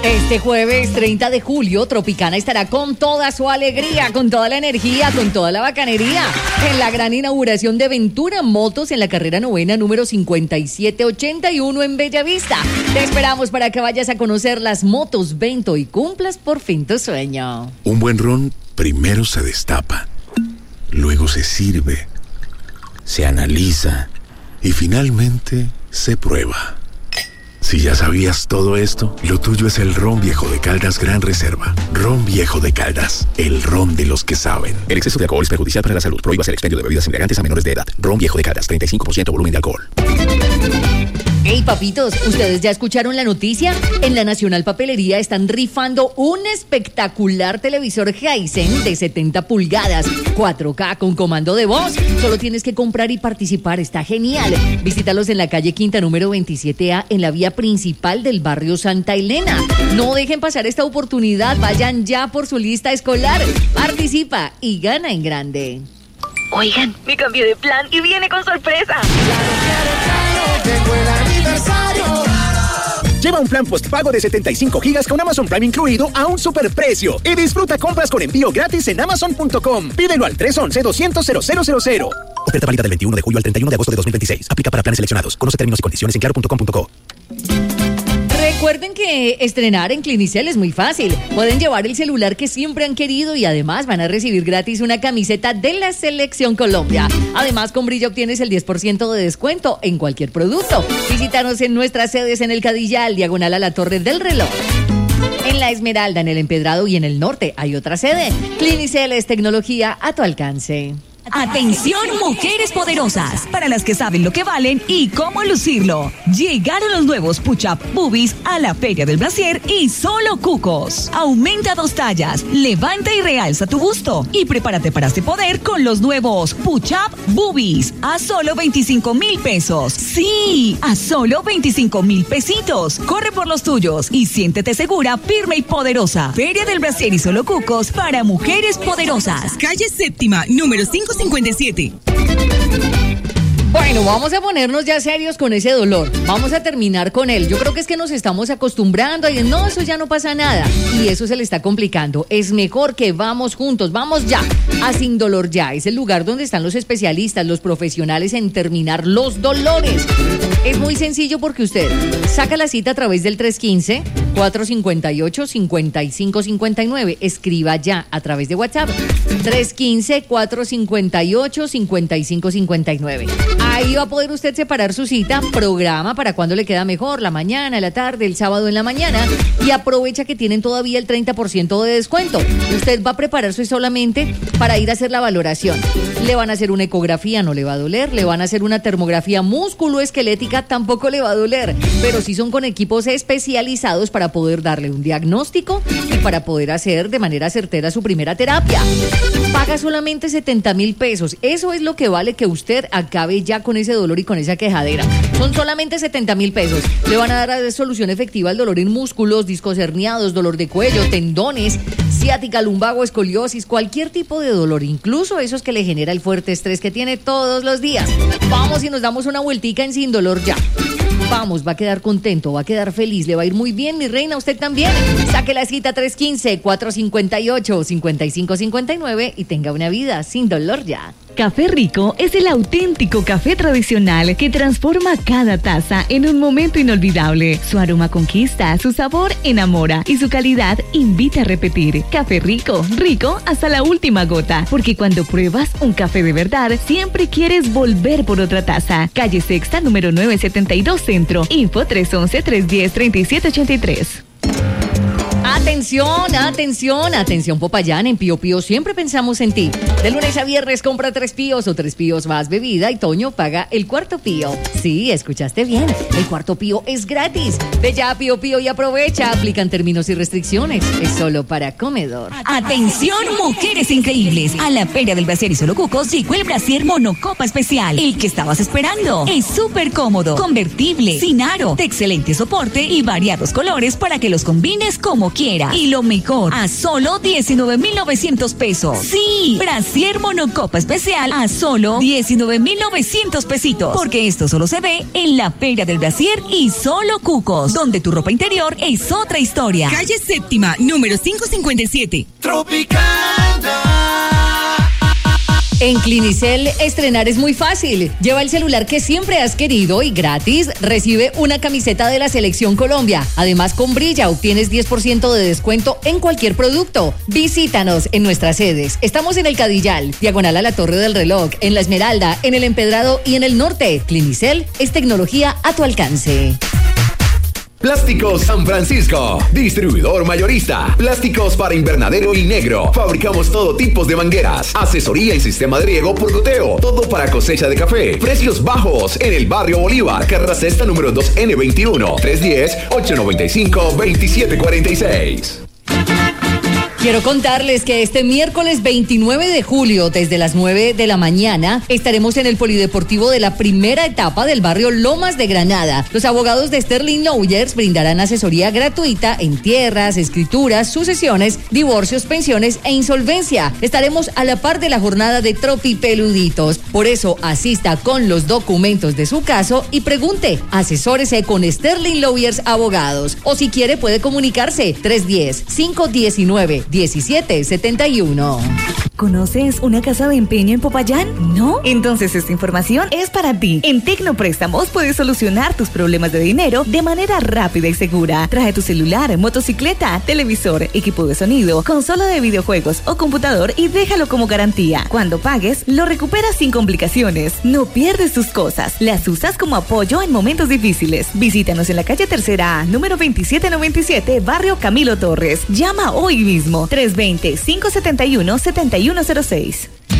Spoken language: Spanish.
Este jueves 30 de julio, Tropicana estará con toda su alegría, con toda la energía, con toda la bacanería en la gran inauguración de Ventura Motos en la carrera novena número 5781 en Bellavista. Te esperamos para que vayas a conocer las motos Vento y cumplas por fin tu sueño. Un buen ron primero se destapa, luego se sirve, se analiza y finalmente se prueba. Si ya sabías todo esto, lo tuyo es el Ron Viejo de Caldas Gran Reserva. Ron Viejo de Caldas, el ron de los que saben. El exceso de alcohol es perjudicial para la salud. Prohíbase el expendio de bebidas embriagantes a menores de edad. Ron Viejo de Caldas, 35% volumen de alcohol. Hey papitos, ¿ustedes ya escucharon la noticia? En la Nacional Papelería están rifando un espectacular televisor Hisense de 70 pulgadas, 4K con comando de voz. Solo tienes que comprar y participar, está genial. Visítalos en la calle Quinta número 27A en la vía principal del barrio Santa Elena. No dejen pasar esta oportunidad, vayan ya por su lista escolar. Participa y gana en grande. Oigan, me cambié de plan y viene con sorpresa. Llegó el aniversario. Lleva un plan postpago de 75 gigas con Amazon Prime incluido a un superprecio y disfruta compras con envío gratis en Amazon.com. Pídelo al 311-200-0000. Oferta válida del 21 de julio al 31 de agosto de 2026. Aplica para planes seleccionados. Conoce términos y condiciones en claro.com.co. Recuerden que estrenar en Clinicel es muy fácil. Pueden llevar el celular que siempre han querido y además van a recibir gratis una camiseta de la Selección Colombia. Además, con Brillo obtienes el 10% de descuento en cualquier producto. Visítanos en nuestras sedes en el Cadillal, diagonal a la Torre del Reloj. En La Esmeralda, en el Empedrado y en el Norte hay otra sede. Clinicel es tecnología a tu alcance. Atención, mujeres poderosas, para las que saben lo que valen y cómo lucirlo. Llegaron los nuevos Push-Up Boobies a la Feria del Brasier y solo cucos. Aumenta 2 tallas, levanta y realza tu busto y prepárate para este poder con los nuevos Push-Up Boobies a solo 25,000 pesos. Sí, a solo 25,000 pesitos. Corre por los tuyos y siéntete segura, firme y poderosa. Feria del Brasier y solo cucos para mujeres poderosas. Calle Séptima, número 557. Bueno, vamos a ponernos ya serios con ese dolor. Vamos a terminar con él. Yo creo que es que nos estamos acostumbrando y no, eso ya no pasa nada. Y eso se le está complicando. Es mejor que vamos juntos, vamos ya a Sin Dolor Ya. Es el lugar donde están los especialistas, los profesionales en terminar los dolores. Es muy sencillo porque usted saca la cita a través del 315-458-5559. Escriba ya a través de WhatsApp. 315-458-5559. Ahí va a poder usted separar su cita, programa para cuando le queda mejor, la mañana, la tarde, el sábado en la mañana, y aprovecha que tienen todavía el 30% de descuento. Usted va a prepararse solamente para ir a hacer la valoración. Le van a hacer una ecografía, no le va a doler. Le van a hacer una termografía musculoesquelética, tampoco le va a doler. Pero sí son con equipos especializados para poder darle un diagnóstico y para poder hacer de manera certera su primera terapia. Paga solamente 70,000 pesos. Eso es lo que vale que usted acabe ya con ese dolor y con esa quejadera. Son solamente 70,000 pesos. Le van a dar solución efectiva al dolor en músculos, discos herniados, dolor de cuello, tendones, ciática, lumbago, escoliosis, cualquier tipo de dolor, incluso esos que le genera el fuerte estrés que tiene todos los días. Vamos y nos damos una vueltica en Sin Dolor Ya. Vamos, va a quedar contento, va a quedar feliz, le va a ir muy bien, mi reina, usted también. Saque la cita 315-458-5559 y tenga una vida sin dolor ya. Café Rico es el auténtico café tradicional que transforma cada taza en un momento inolvidable. Su aroma conquista, su sabor enamora y su calidad invita a repetir. Café Rico, rico hasta la última gota, porque cuando pruebas un café de verdad, siempre quieres volver por otra taza. Calle Sexta, número 972 Centro. Info 311-310-3783. Atención, atención, atención Popayán, en Pío Pío siempre pensamos en ti. De lunes a viernes compra 3 píos o 3 píos más bebida y Toño paga el cuarto pío. Sí, escuchaste bien, el cuarto pío es gratis. Ve ya a Pío Pío y aprovecha, aplican términos y restricciones, es solo para comedor. Atención, mujeres increíbles, a la Feria del Brasier y Solo Cucos llegó el Brasier Monocopa Especial, el que estabas esperando. Es súper cómodo, convertible, sin aro, de excelente soporte y variados colores para que los combines como quieras. quieras. Y lo mejor, a solo 19,900 pesos. Sí, brasier monocopa especial a solo 19,900 pesitos. Porque esto solo se ve en la Feria del Brasier y solo Cucos, donde tu ropa interior es otra historia. Calle Séptima, número 557. Tropicana. En Clinicel, estrenar es muy fácil. Lleva el celular que siempre has querido y gratis recibe una camiseta de la Selección Colombia. Además, con Brilla obtienes 10% de descuento en cualquier producto. Visítanos en nuestras sedes. Estamos en el Cadillal, diagonal a la Torre del Reloj, en La Esmeralda, en el Empedrado y en el Norte. Clinicel es tecnología a tu alcance. Plásticos San Francisco, distribuidor mayorista, plásticos para invernadero y negro. Fabricamos todo tipo de mangueras, asesoría y sistema de riego por goteo, todo para cosecha de café. Precios bajos en el barrio Bolívar, carrera sexta número 2N21, 310-895-2746. Quiero contarles que este miércoles 29 de julio, desde las 9 de la mañana, estaremos en el Polideportivo de la primera etapa del barrio Lomas de Granada. Los abogados de Sterling Lawyers brindarán asesoría gratuita en tierras, escrituras, sucesiones, divorcios, pensiones e insolvencia. Estaremos a la par de la jornada de Tropipeluditos. Por eso, asista con los documentos de su caso y pregunte. Asesórese con Sterling Lawyers Abogados. O si quiere, puede comunicarse 310-519-1771. ¿Conoces una casa de empeño en Popayán? ¿No? Entonces esta información es para ti. En Tecnopréstamos puedes solucionar tus problemas de dinero de manera rápida y segura. Trae tu celular, motocicleta, televisor, equipo de sonido, consola de videojuegos o computador y déjalo como garantía. Cuando pagues, lo recuperas sin complicaciones. No pierdes tus cosas. Las usas como apoyo en momentos difíciles. Visítanos en la calle Tercera A, número 2797, barrio Camilo Torres. Llama hoy mismo. 320-571-7106.